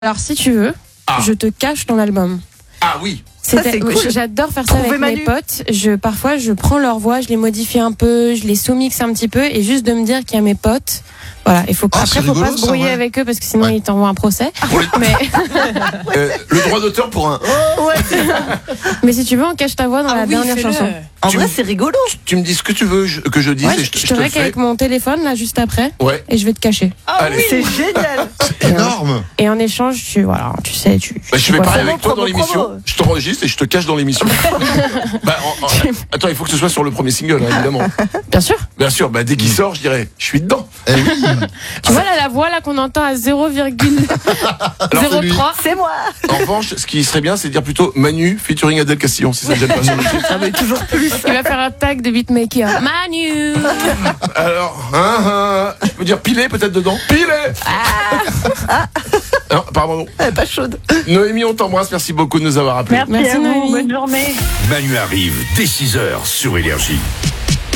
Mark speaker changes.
Speaker 1: Alors si tu veux, je te cache ton album.
Speaker 2: Ah oui.
Speaker 1: C'est cool. J'adore faire ça avec mes potes. Parfois, je prends leur voix, je les modifie un peu, je les sous-mixe un petit peu, et juste de me dire qu'il y a mes potes. Voilà, il faut pas se brouiller avec eux parce que sinon ils t'envoient un procès. Mais
Speaker 2: le droit d'auteur pour un.
Speaker 1: mais si tu veux, on cache ta voix dans la dernière chanson.
Speaker 3: En vrai, c'est rigolo.
Speaker 2: Tu me dis ce que tu veux que je dise et
Speaker 1: je te rec avec mon téléphone là juste après.
Speaker 2: Ouais.
Speaker 1: Et je vais te cacher.
Speaker 2: Allez.
Speaker 3: C'est génial.
Speaker 4: C'est énorme.
Speaker 1: Et en échange, tu sais.
Speaker 2: Je fais pareil avec toi
Speaker 3: promo,
Speaker 2: dans l'émission.
Speaker 3: promo.
Speaker 2: Je t'enregistre et je te cache dans l'émission. Attends, il faut que ce soit sur le premier single, hein, évidemment.
Speaker 1: Bien sûr.
Speaker 2: Bien sûr, dès qu'il sort, je dirais, je suis dedans.
Speaker 4: Eh oui.
Speaker 1: Tu vois là la voix là qu'on entend à 0,03.
Speaker 3: C'est moi.
Speaker 2: En revanche, ce qui serait bien, c'est de dire plutôt Manu featuring Adèle Castillon, si ça te gêne pas.
Speaker 3: Ça va toujours plus.
Speaker 1: Il va faire un tag de beatmaker. Manu.
Speaker 2: Alors, je peux dire piler peut-être dedans. Piler. Non, pardon.
Speaker 3: Elle est pas chaude.
Speaker 2: Noémie, on t'embrasse. Merci beaucoup de nous avoir appelés.
Speaker 1: Merci,
Speaker 5: à vous,
Speaker 1: Noémie.
Speaker 5: bonne journée.
Speaker 6: Manu arrive dès 6h sur Énergie.